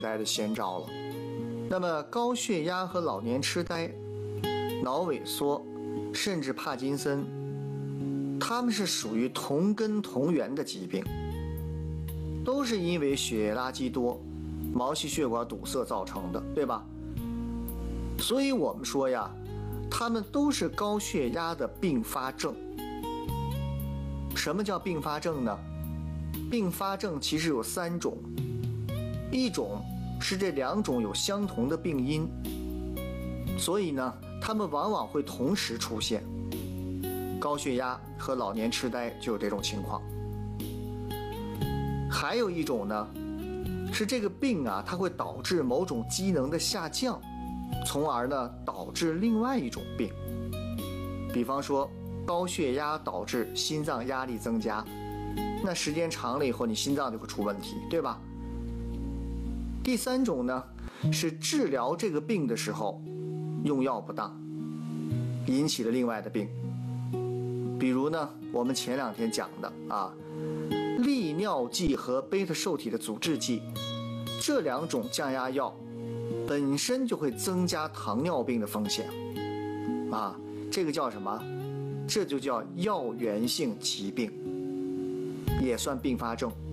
呆的先兆了。那么高血压和老年痴呆、脑萎缩甚至帕金森，它们是属于同根同源的疾病，都是因为血液垃圾多、毛细血管堵塞造成的，对吧？所以我们说呀，它们都是高血压的并发症。什么叫并发症呢？并发症其实有3种，一种是这2种有相同的病因，所以呢，它们往往会同时出现。高血压和老年痴呆就有这种情况。还有一种呢，是这个病啊，它会导致某种机能的下降，从而呢导致另外一种病。比方说高血压导致心脏压力增加，那时间长了以后你心脏就会出问题，对吧？第3种呢，是治疗这个病的时候用药不当，引起了另外的病。比如呢，我们前2天讲的利尿剂和贝塔受体的阻滞剂，这2种降压药本身就会增加糖尿病的风险这个叫什么？这就叫药源性疾病，也算并发症。